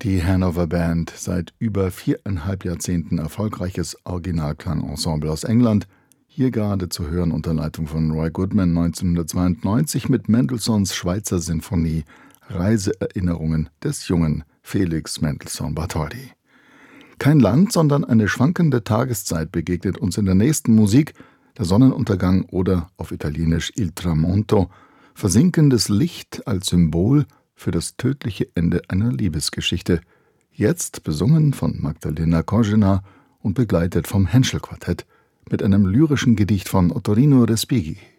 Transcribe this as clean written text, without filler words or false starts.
Die Hanover Band, seit über 4,5 Jahrzehnten erfolgreiches Originalklangensemble aus England, hier gerade zu hören unter Leitung von Roy Goodman 1992 mit Mendelssohns Schweizer Sinfonie Reiseerinnerungen des jungen Felix Mendelssohn Bartholdy. Kein Land, sondern eine schwankende Tageszeit begegnet uns in der nächsten Musik, der Sonnenuntergang oder auf Italienisch Il Tramonto, versinkendes Licht als Symbol für das tödliche Ende einer Liebesgeschichte, jetzt besungen von Magdalena Kožená und begleitet vom Henschel Quartett mit einem lyrischen Gedicht von Ottorino Respighi.